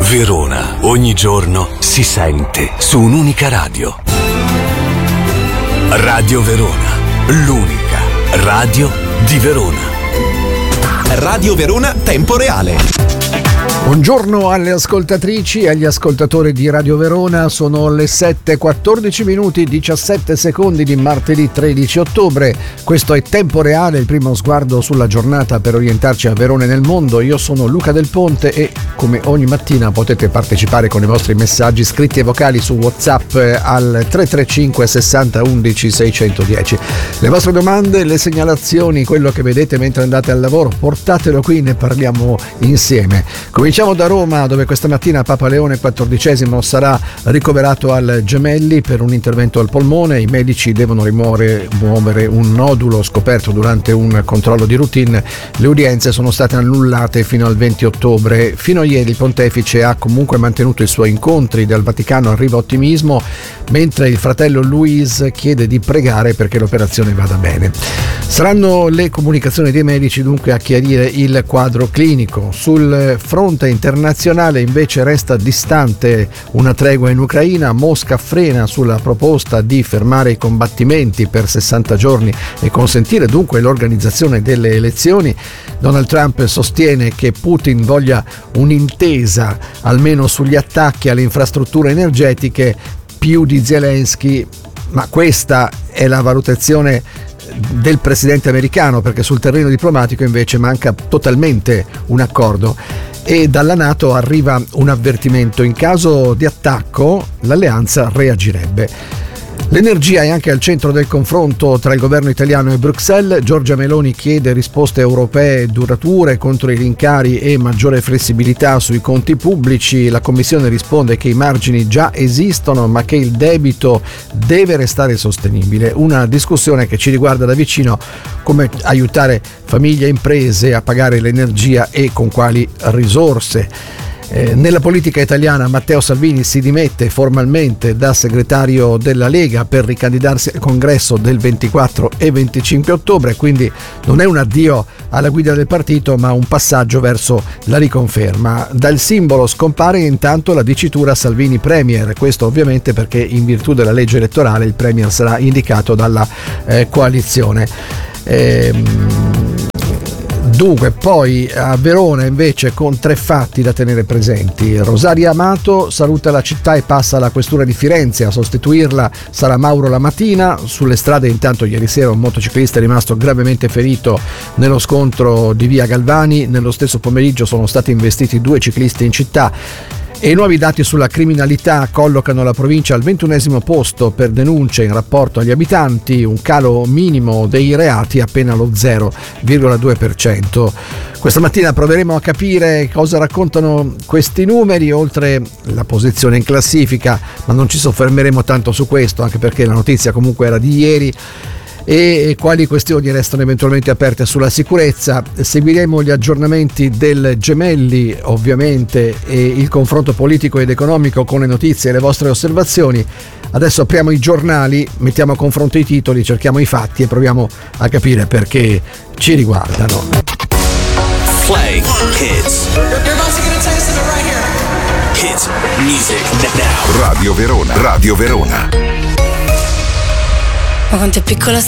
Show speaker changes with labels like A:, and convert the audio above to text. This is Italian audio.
A: Verona, ogni giorno si sente su un'unica radio. Radio Verona, l'unica radio di Verona.
B: Radio Verona Tempo Reale.
C: Buongiorno alle ascoltatrici e agli ascoltatori di Radio Verona, sono le 7:14 minuti 17 secondi di martedì 13 ottobre. Questo è Tempo Reale, il primo sguardo sulla giornata per orientarci a Verona e nel mondo. Io sono Luca Del Ponte e come ogni mattina potete partecipare con i vostri messaggi scritti e vocali su WhatsApp al 335 60 11 610. Le vostre domande, le segnalazioni, quello che vedete mentre andate al lavoro, portatelo qui, ne parliamo insieme. Cominciamo da Roma, dove questa mattina Papa Leone XIV sarà ricoverato al Gemelli per un intervento al polmone. I medici devono rimuovere un nodulo scoperto durante un controllo di routine. Le udienze sono state annullate fino al 20 ottobre. Fino a ieri il pontefice ha comunque mantenuto i suoi incontri. Dal Vaticano arriva ottimismo, mentre il fratello Luis chiede di pregare perché l'operazione vada bene. Saranno le comunicazioni dei medici dunque a chiarire il quadro clinico. Sul fronte internazionale invece resta distante una tregua in Ucraina. Mosca frena sulla proposta di fermare i combattimenti per 60 giorni e consentire dunque l'organizzazione delle elezioni. Donald Trump sostiene che Putin voglia un'intesa almeno sugli attacchi alle infrastrutture energetiche più di Zelensky, ma questa è la valutazione del presidente americano, perché sul terreno diplomatico invece manca totalmente un accordo. E dalla NATO arriva un avvertimento: in caso di attacco l'alleanza reagirebbe. L'energia è anche al centro del confronto tra il governo italiano e Bruxelles. Giorgia Meloni chiede risposte europee durature contro i rincari e maggiore flessibilità sui conti pubblici. La Commissione risponde che i margini già esistono, ma che il debito deve restare sostenibile. Una discussione che ci riguarda da vicino: come aiutare famiglie e imprese a pagare l'energia e con quali risorse. Nella politica italiana Matteo Salvini si dimette formalmente da segretario della Lega per ricandidarsi al congresso del 24 e 25 ottobre, quindi non è un addio alla guida del partito ma un passaggio verso la riconferma. Dal simbolo scompare intanto la dicitura Salvini Premier, questo ovviamente perché in virtù della legge elettorale il Premier sarà indicato dalla coalizione. Dunque, poi a Verona invece con 3 fatti da tenere presenti. Rosaria Amato saluta la città e passa alla questura di Firenze. A sostituirla sarà Mauro Lamatina. Sulle strade intanto ieri sera un motociclista è rimasto gravemente ferito nello scontro di via Galvani. Nello stesso pomeriggio sono stati investiti 2 ciclisti in città. E i nuovi dati sulla criminalità collocano la provincia al 21° posto per denunce in rapporto agli abitanti, un calo minimo dei reati appena lo 0,2%. Questa mattina proveremo a capire cosa raccontano questi numeri, oltre la posizione in classifica, ma non ci soffermeremo tanto su questo, anche perché la notizia comunque era di ieri. E quali questioni restano eventualmente aperte sulla sicurezza. Seguiremo gli aggiornamenti del Gemelli ovviamente e il confronto politico ed economico con le notizie e le vostre osservazioni. Adesso apriamo i giornali, mettiamo a confronto i titoli, cerchiamo i fatti e proviamo a capire perché ci riguardano.
A: Play hits. Hit music now.
B: Radio Verona. Radio Verona.
D: Ma quanto è piccola sta